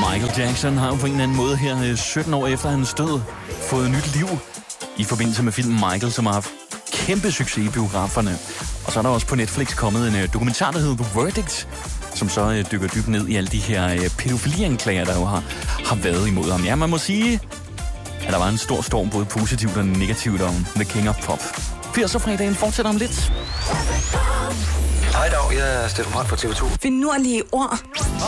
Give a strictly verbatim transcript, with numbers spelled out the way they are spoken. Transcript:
Michael Jackson har jo på en eller anden måde her sytten år efter hans død fået nyt liv i forbindelse med filmen Michael, som har haft kæmpe succes i biograferne. Og så er der også på Netflix kommet en dokumentar, der hedder The Verdict, som så dykker dybt ned i alle de her pædofilianklager, der jo har, har været imod ham. Ja, man må sige, at der var en stor storm, både positivt og negativt, om The King of Pop. firser-fredagen fortsætter om lidt. Hej dag, jeg er Steffen Brandt fra T V to. Finurlige ord.